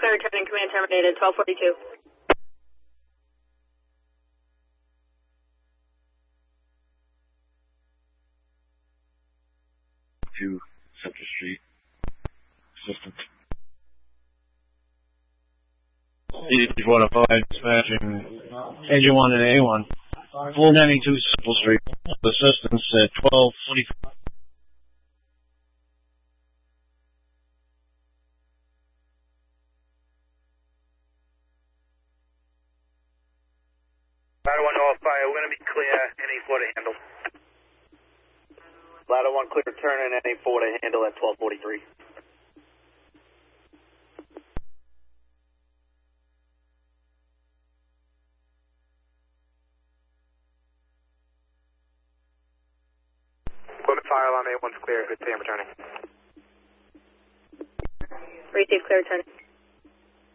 clear, turning, command terminated, 1242. To Central Street. Assistant. 8405, dispatching Engine 1 and A1. 492 Central Street. Assistance at 1245. Ladder 1 off fire, we're going to be clear, NA4 to handle. Ladder 1 clear, turn and NA4 to handle at 1243. Equipment fire alarm A1's clear, good day, I'm returning. Receive clear, turning.